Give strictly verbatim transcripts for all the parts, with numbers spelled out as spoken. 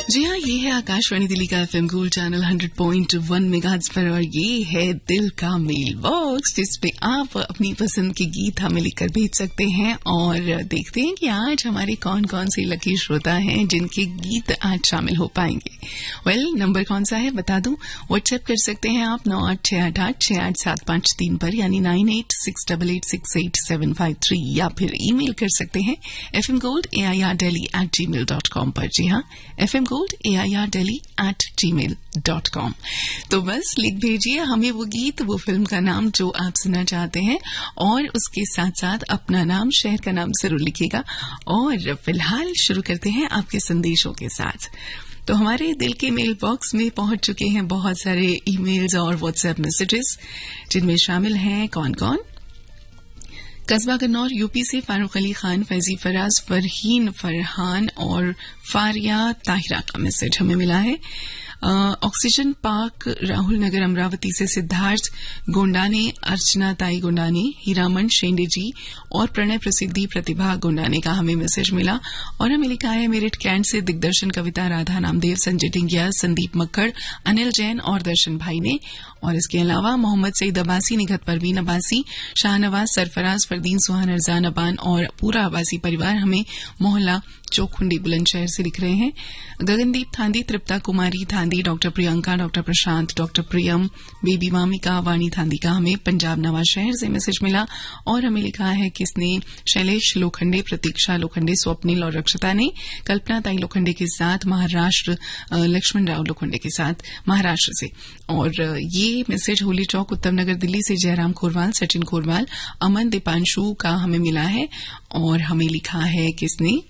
जी हाँ, ये है आकाशवाणी दिल्ली का FM gold channel hundred point one megahertz पर और ये है दिल का मेल बॉक्स जिसपे आप अपनी पसंद के गीत हमें लिखकर भेज सकते हैं और देखते हैं कि आज हमारे कौन कौन से लकी श्रोता हैं जिनके गीत आज शामिल हो पाएंगे। वेल well, नंबर कौन सा है बता दूं। व्हाट्सएप कर सकते हैं आप नौ आठ छह आठ आठ छह आठ सात पांच तीन पर यानी nine eight six double eight six eight seven five three या फिर ईमेल कर सकते हैं F M gold A I R daily eight ji mail dot com पर। जी हाँ, F M gold A I R daily eight ji mail dot com. तो बस लिख भेजिए हमें वो गीत, वो फिल्म का नाम जो आप सुनना चाहते हैं और उसके साथ साथ अपना नाम, शहर का नाम जरूर लिखिएगा। और फिलहाल शुरू करते हैं आपके संदेशों के साथ। तो हमारे दिल के मेल बॉक्स में पहुंच चुके हैं बहुत सारे ईमेल्स और व्हाट्सएप मैसेजेस जिनमें शामिल हैं कौन कौन। कस्बा गन्नौर यूपी से फारूक अली खान, फैजी फराज, फरहीन फरहान और फारिया ताहिरा का मैसेज हमें मिला है। ऑक्सीजन पार्क राहुल नगर अमरावती से सिद्धार्थ गोंडाने, अर्चना ताई गोंडाने, हीरामन शेंडे जी और प्रणय प्रसिद्धि प्रतिभा गोंडाने का हमें मैसेज मिला। और हमें लिखा है मेरिट कैंट से दिग्दर्शन कविता, राधा नामदेव, संजय टिंगिया, संदीप मक्कड़, अनिल जैन और दर्शन भाई ने। और इसके अलावा मोहम्मद सईद अब्बासी, निघत परवीन अब्बासी, शाहनवाज, सरफराज, फरदीन, सुहान, अरजान अबान और पूरा अब्बासी परिवार हमें मोहल्ला चौखुंडी बुलंदशहर से लिख रहे हैं। गगनदीप थांदी, तृप्ता कुमारी थांदी, डॉक्टर प्रियंका, डॉक्टर प्रशांत, डॉक्टर प्रियम, बेबी वामिका, वानी थांदी का हमें पंजाब नवाज शहर से मैसेज मिला। और हमें लिखा है किसने, शैलेश लोखंडे, प्रतीक्षा लोखंडे, स्वप्निल और रक्षता ने, कल्पना ताई लोखंडे के साथ महाराष्ट्र, लक्ष्मण राव लोखंडे के साथ महाराष्ट्र से। और ये मैसेज होली चौक उत्तम नगर दिल्ली से जयराम खोरवाल, सचिन खोरवाल, अमन दीपांशु का हमें मिला है। और हमें लिखा है किसने,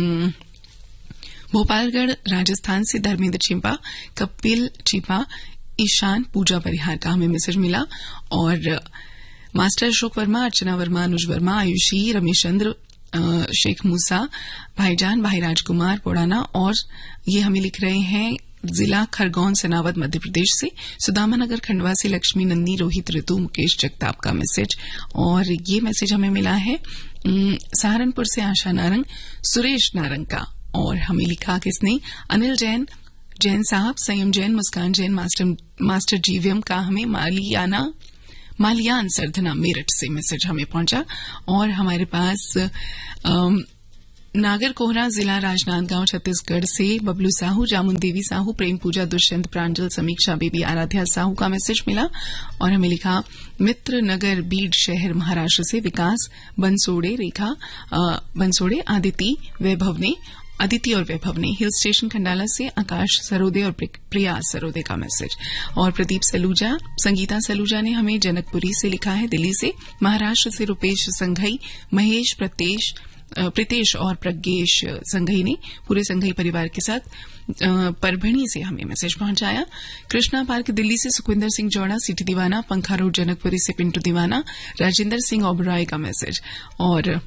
भोपालगढ़ राजस्थान से धर्मेंद्र चिंपा, कपिल चिंपा, ईशान पूजा परिहार का हमें मैसेज मिला। और मास्टर अशोक वर्मा, अर्चना वर्मा, अनुज वर्मा, आयुषी, रमेश चंद्र, शेख मूसा, भाईजान, भाई राजकुमार पोड़ाना। और ये हमें लिख रहे हैं जिला खरगोन सनावद मध्य प्रदेश से, सुदामा नगर खंडवा से लक्ष्मी नंदी, रोहित ऋतु, मुकेश जगताप का मैसेज। और ये मैसेज हमें मिला है सहारनपुर से आशा नारंग, सुरेश नारंग का। और हमें लिखा किसने, अनिल जैन, जैन साहब, संयम जैन, मुस्कान जैन, मास्टर मास्टर जीवीएम का हमें मालियाना मालियान सरधना मेरठ से मैसेज हमें पहुंचा। और हमारे पास आम, नागर कोहरा जिला राजनांदगांव छत्तीसगढ़ से बबलू साहू, जामुन देवी साहू, प्रेम पूजा, दुष्यंत प्रांजल, समीक्षा बेबी, आराध्या साहू का मैसेज मिला। और हमें लिखा मित्र नगर बीड शहर महाराष्ट्र से विकास बंसोड़े, रेखा बंसोड़े, आदिति वैभव ने अदिति और वैभव ने, हिल स्टेशन खंडाला से आकाश सरोदे और प्रिया सरोदे का मैसेज। और प्रदीप सलूजा, संगीता सलूजा ने हमें जनकपुरी से लिखा है दिल्ली से, महाराष्ट्र से रूपेश संघई, महेश प्रतेश प्रीतेश और प्रज्ञेश संघई ने पूरे संघई परिवार के साथ परभणी से हमें मैसेज पहुंचाया। कृष्णा पार्क दिल्ली से सुखविंदर सिंह जौड़ा, सिटी दीवाना, पंखा रोड जनकपुरी से पिंटू दीवाना, राजेंद्र सिंह ओबराय का मैसेज। और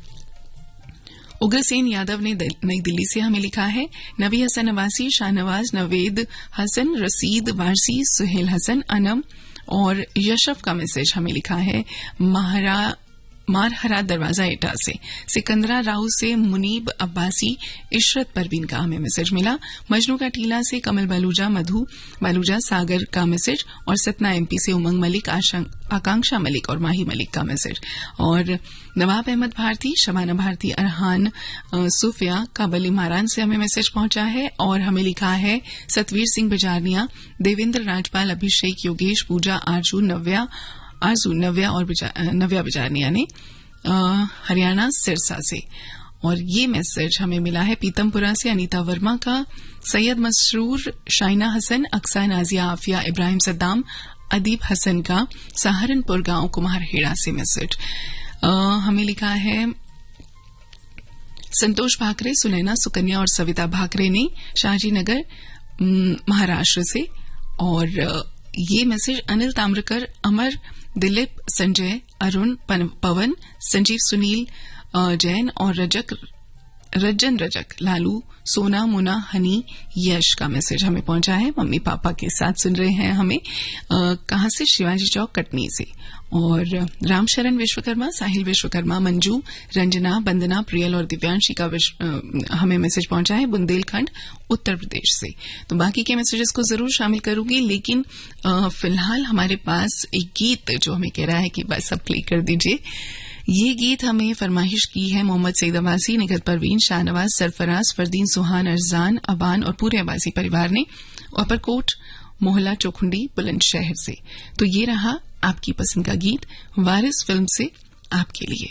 उग्रसेन यादव ने नई दिल्ली से हमें लिखा है, नबी हसन नवासी, शाहनवाज, नवेद हसन, रसीद वारसी, सुहेल हसन, अनम और यशफ का मैसेज हमें लिखा है महारा मारहरा दरवाजा एटा से, सिकंदरा राव से मुनीब अब्बासी, इशरत परवीन का हमें मैसेज मिला। मजनू का टीला से कमल बालूजा, मधु बालूजा, सागर का मैसेज। और सतना एमपी से उमंग मलिक, आकांक्षा मलिक और माही मलिक का मैसेज। और नवाब अहमद भारती, शबाना भारती, अरहान सूफिया काबली महारान से हमें मैसेज पहुंचा है। और हमें लिखा है सतवीर सिंह बिजारनिया, देवेंद्र राजपाल, अभिषेक, योगेश, पूजा, आरजू, नव्या आरजू नव्या और नव्या बिजारनिया ने हरियाणा सिरसा से। और ये मैसेज हमें मिला है पीतमपुरा से अनीता वर्मा का, सैयद मसरूर, शाइना हसन, अक्सा, नाजिया, आफिया, इब्राहिम सद्दाम, अदीब हसन का सहारनपुर गांव कुम्हारहेड़ा से मैसेज। हमें लिखा है संतोष भाकरे, सुनैना, सुकन्या और सविता भाकरे ने शाहजी नगर महाराष्ट्र से। और ये मैसेज अनिल ताम्रकर, अमर, दिलीप, संजय, अरुण, पवन, संजीव, सुनील जैन और रजक रजन रजक, लालू, सोना, मुना, हनी, यश का मैसेज हमें पहुंचा है। मम्मी पापा के साथ सुन रहे हैं हमें। कहां से? शिवाजी चौक, कटनी से। और रामशरण विश्वकर्मा, साहिल विश्वकर्मा, मंजू, रंजना, बंदना, प्रियल और दिव्यांशी का विश, आ, हमें मैसेज पहुंचा है बुंदेलखंड, उत्तर प्रदेश से। तो बाकी के मैसेजेस को जरूर शामिल करूंगी, लेकिन आ, फिलहाल हमारे पास एक गीत जो हमें कह रहा है कि बस अब प्ले कर दीजिए। ये गीत हमें फरमाइश की है मोहम्मद सईद अब्बासी, निगत परवीन, शाहनवाज, सरफराज, फरदीन, सुहान, अरजान, अबान और पूरे अब्बासी परिवार ने, उपरकोट, मोहल्ला चौखुंडी, बुलंदशहर से। तो ये रहा आपकी पसंद का गीत वारिस फिल्म से आपके लिए।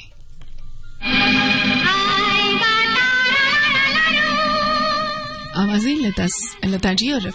आवाजें लता, लता जी और